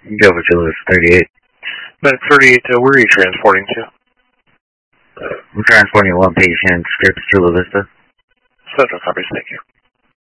Go for Louis 38. Medic 38, where are you transporting to? I'm transporting one patient, Scripps to La Vista. Central copies, thank you.